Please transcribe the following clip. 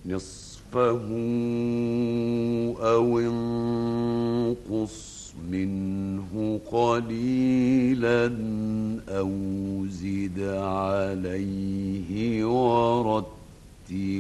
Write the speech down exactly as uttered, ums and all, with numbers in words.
نصفه أو انقص منه قليلا أو زد عليه ورتل